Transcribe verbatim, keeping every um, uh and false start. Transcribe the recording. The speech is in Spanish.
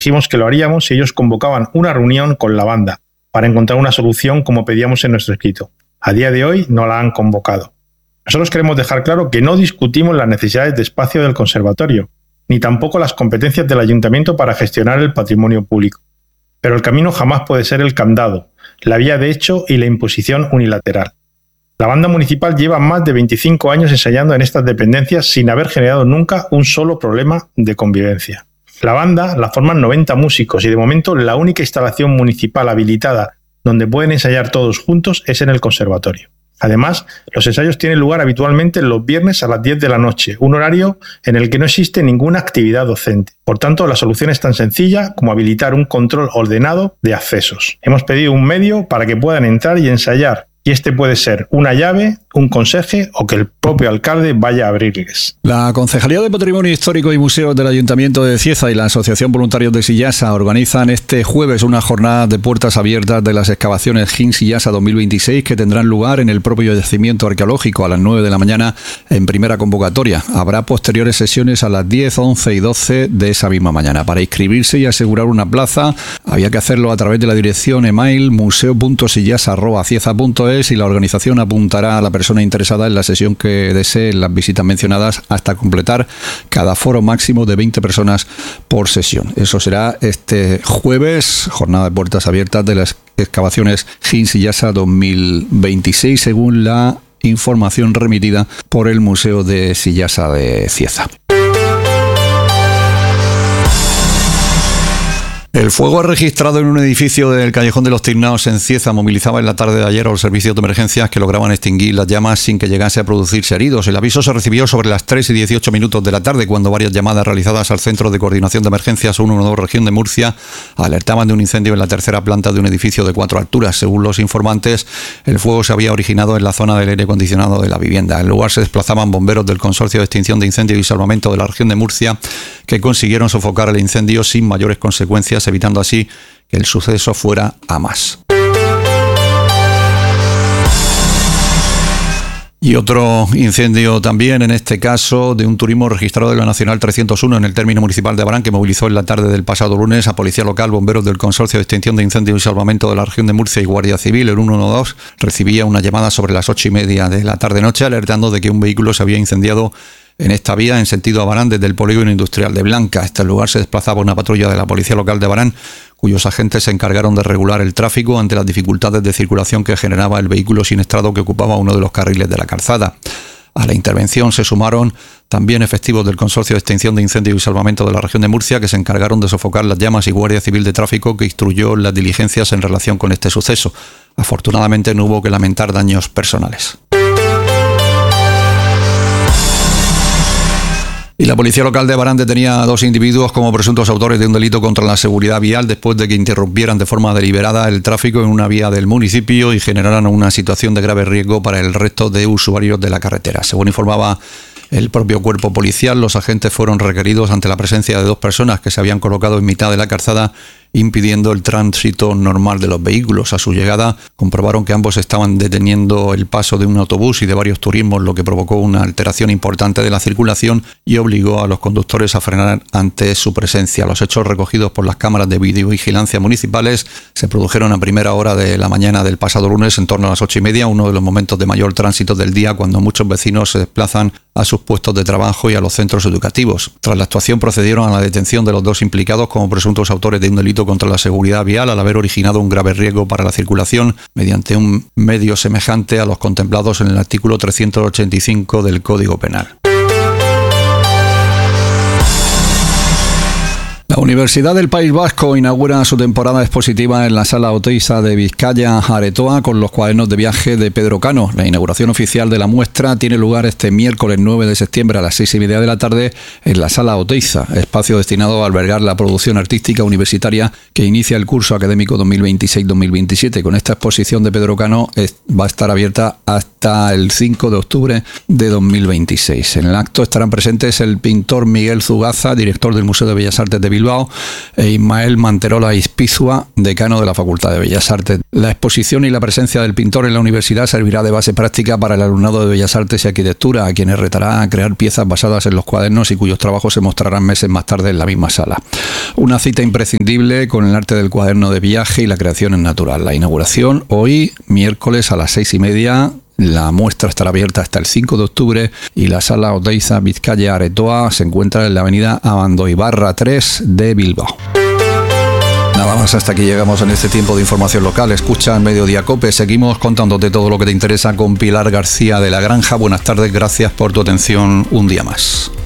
dijimos que lo haríamos si ellos convocaban una reunión con la banda para encontrar una solución como pedíamos en nuestro escrito. A día de hoy no la han convocado. Nosotros queremos dejar claro que no discutimos las necesidades de espacio del conservatorio, ni tampoco las competencias del ayuntamiento para gestionar el patrimonio público. Pero el camino jamás puede ser el candado, la vía de hecho y la imposición unilateral. La banda municipal lleva más de veinticinco años ensayando en estas dependencias sin haber generado nunca un solo problema de convivencia. La banda la forman noventa músicos y de momento la única instalación municipal habilitada donde pueden ensayar todos juntos es en el conservatorio. Además, los ensayos tienen lugar habitualmente los viernes a las diez de la noche, un horario en el que no existe ninguna actividad docente. Por tanto, la solución es tan sencilla como habilitar un control ordenado de accesos. Hemos pedido un medio para que puedan entrar y ensayar, y este puede ser una llave, un conserje o que el propio alcalde vaya a abrirles. La Concejalía de Patrimonio Histórico y Museos del Ayuntamiento de Cieza y la Asociación Voluntarios de Sillasa organizan este jueves una jornada de puertas abiertas de las excavaciones G I N Sillasa dos mil veintiséis que tendrán lugar en el propio yacimiento arqueológico a las nueve de la mañana en primera convocatoria. Habrá posteriores sesiones a las diez, once y doce de esa misma mañana. Para inscribirse y asegurar una plaza había que hacerlo a través de la dirección email museo punto sillasa arroba cieza punto es y la organización apuntará a la persona interesada en la sesión que desee en las visitas mencionadas hasta completar cada foro máximo de veinte personas por sesión. Eso será este jueves, jornada de puertas abiertas de las excavaciones G I N Sillasa dos mil veintiséis, según la información remitida por el Museo de Sillasa de Cieza. El fuego registrado en un edificio del Callejón de los Tirnaos en Cieza movilizaba en la tarde de ayer a los servicios de emergencias que lograban extinguir las llamas sin que llegase a producirse heridos. El aviso se recibió sobre las tres y dieciocho minutos de la tarde, cuando varias llamadas realizadas al Centro de Coordinación de Emergencias ciento doce Región de Murcia alertaban de un incendio en la tercera planta de un edificio de cuatro alturas. Según los informantes, el fuego se había originado en la zona del aire acondicionado de la vivienda. En el lugar se desplazaban bomberos del Consorcio de Extinción de Incendios y Salvamento de la Región de Murcia, que consiguieron sofocar el incendio sin mayores consecuencias, evitando así que el suceso fuera a más. Y otro incendio también, en este caso de un turismo registrado en la Nacional trescientos uno en el término municipal de Abarán, que movilizó en la tarde del pasado lunes a Policía Local, bomberos del Consorcio de Extinción de Incendios y Salvamento de la Región de Murcia y Guardia Civil. El ciento doce recibía una llamada sobre las ocho y media de la tarde-noche alertando de que un vehículo se había incendiado en esta vía en sentido Abarán desde el polígono industrial de Blanca. A este lugar se desplazaba una patrulla de la Policía Local de Abarán, cuyos agentes se encargaron de regular el tráfico ante las dificultades de circulación que generaba el vehículo siniestrado que ocupaba uno de los carriles de la calzada. A la intervención se sumaron también efectivos del Consorcio de Extinción de Incendios y Salvamento de la Región de Murcia, que se encargaron de sofocar las llamas, y Guardia Civil de Tráfico, que instruyó las diligencias en relación con este suceso. Afortunadamente no hubo que lamentar daños personales. Y la Policía Local de Abarán detenía a dos individuos como presuntos autores de un delito contra la seguridad vial después de que interrumpieran de forma deliberada el tráfico en una vía del municipio y generaran una situación de grave riesgo para el resto de usuarios de la carretera. Según informaba el propio cuerpo policial, los agentes fueron requeridos ante la presencia de dos personas que se habían colocado en mitad de la calzada impidiendo el tránsito normal de los vehículos. A su llegada comprobaron que ambos estaban deteniendo el paso de un autobús y de varios turismos, lo que provocó una alteración importante de la circulación y obligó a los conductores a frenar ante su presencia. Los hechos recogidos por las cámaras de videovigilancia municipales se produjeron a primera hora de la mañana del pasado lunes, en torno a las ocho y media, uno de los momentos de mayor tránsito del día, cuando muchos vecinos se desplazan a sus puestos de trabajo y a los centros educativos. Tras la actuación procedieron a la detención de los dos implicados como presuntos autores de un delito contra la seguridad vial al haber originado un grave riesgo para la circulación mediante un medio semejante a los contemplados en el artículo trescientos ochenta y cinco del Código Penal. La Universidad del País Vasco inaugura su temporada expositiva en la Sala Oteiza de Vizcaya, Aretoa, con los cuadernos de viaje de Pedro Cano. La inauguración oficial de la muestra tiene lugar este miércoles nueve de septiembre a las seis y media de la tarde en la Sala Oteiza, espacio destinado a albergar la producción artística universitaria que inicia el curso académico dos mil veintiséis dos mil veintisiete. Con esta exposición de Pedro Cano es, va a estar abierta hasta el cinco de octubre de dos mil veintiséis. En el acto estarán presentes el pintor Miguel Zugaza, director del Museo de Bellas Artes de Bilbao, Bilbao, e Ismael Manterola Ispizua, decano de la Facultad de Bellas Artes. La exposición y la presencia del pintor en la universidad servirá de base práctica para el alumnado de Bellas Artes y Arquitectura, a quienes retará a crear piezas basadas en los cuadernos y cuyos trabajos se mostrarán meses más tarde en la misma sala. Una cita imprescindible con el arte del cuaderno de viaje y la creación en natural. La inauguración hoy, miércoles a las seis y media. La muestra estará abierta hasta el cinco de octubre y la sala Oteiza Vizcaya Aretoa se encuentra en la avenida Abandoibarra tres de Bilbao. Nada más, hasta aquí llegamos en este tiempo de información local. Escucha en Mediodía Cope. Seguimos contándote todo lo que te interesa con Pilar García de la Granja. Buenas tardes, gracias por tu atención un día más.